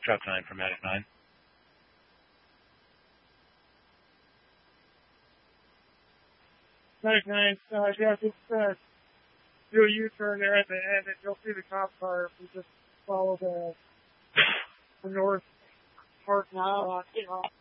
Foxtrot 9 for Matic 9. Matic 9, yeah, just do a U-turn there at the end, and you'll see the cop car if you just follow the north park.